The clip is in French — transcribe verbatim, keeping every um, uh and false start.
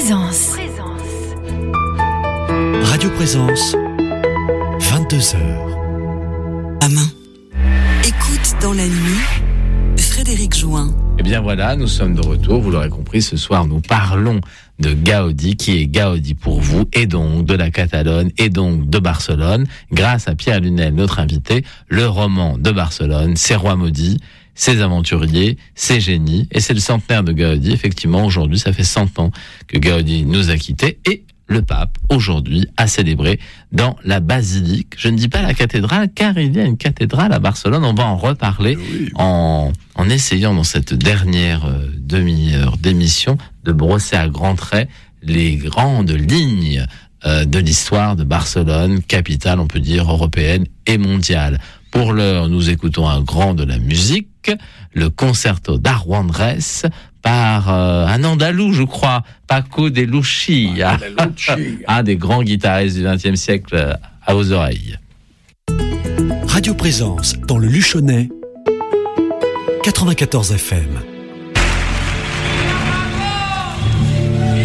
Présence. Radio Présence, vingt-deux heures. À main. Écoute dans la nuit, Frédéric Join. Eh bien voilà, nous sommes de retour. Vous l'aurez compris, ce soir, nous parlons de Gaudi. Qui est Gaudi pour vous? Et donc de la Catalogne, et donc de Barcelone. Grâce à Pierre Lunel, notre invité, le roman de Barcelone, Ses rois maudits, ses aventuriers, ses génies. Et c'est le centenaire de Gaudi. Effectivement, aujourd'hui, ça fait cent ans que Gaudi nous a quittés. Et le pape, aujourd'hui, a célébré dans la basilique. Je ne dis pas la cathédrale, car il y a une cathédrale à Barcelone. On va en reparler oui, oui. En, en essayant, dans cette dernière euh, demi-heure d'émission, de brosser à grands traits les grandes lignes euh, de l'histoire de Barcelone, capitale, on peut dire, européenne et mondiale. Pour l'heure, nous écoutons un grand de la musique, le concerto d'Arwandres, par euh, un Andalou, je crois, Paco de Lucía, un des grands guitaristes du vingtième siècle, à vos oreilles. Radio Présence, dans le Luchonnais, quatre-vingt-quatorze F M.